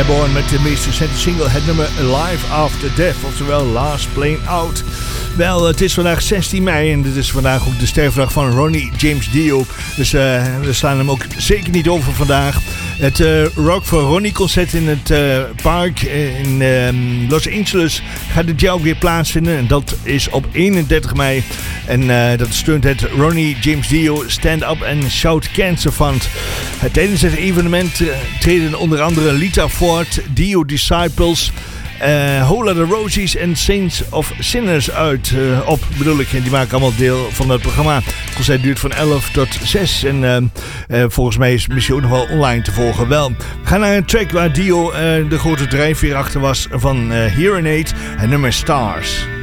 Airborne met de meest recente single, het nummer Live After Death, oftewel Last Plane Out. Wel, het is vandaag 16 mei en dit is vandaag ook de sterfdag van Ronnie James Dio. Dus we slaan hem ook zeker niet over vandaag. Het Rock for Ronnie concert in het park in Los Angeles gaat dit jaar ook weer plaatsvinden. En dat is op 31 mei. En dat steunt het Ronnie James Dio Stand Up and Shout Cancer Fund. Tijdens het evenement treden onder andere Lita Ford, Dio Disciples, Whole Lotta Roses en Saints of Sinners op, bedoel ik. En die maken allemaal deel van het programma. Het concert duurt van 11 tot 6. En volgens mij is het misschien ook nog wel online te volgen. Wel, we gaan naar een track waar Dio de grote drijfveer achter was van Hearing Aid. Het nummer Stars.